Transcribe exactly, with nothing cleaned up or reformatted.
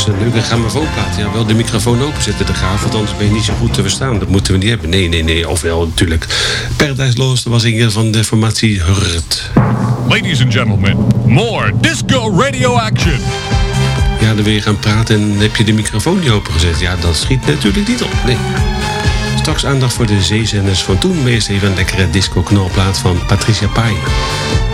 was een leuke grammofoonplaat. Ja, wel de microfoon openzetten, de graaf, want anders ben je niet zo goed te verstaan. Dat moeten we niet hebben. Nee, nee, nee. Ofwel, natuurlijk. Paradise Lost was een van de formatie Hurt. Ladies and gentlemen, more disco radio action. Ja, dan wil je gaan praten en heb je de microfoon niet opengezet. Ja, dat schiet natuurlijk niet op. Nee. Straks aandacht voor de zeezenders van toen. Meest even een lekkere disco-knalplaat van Patricia Pai.